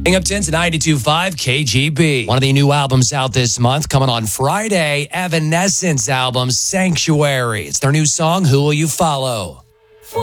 Up 10 to 92.5 KGB. One of the new albums out this month, coming on Friday, Evanescence album, Sanctuary. It's their new song, Who Will You Follow?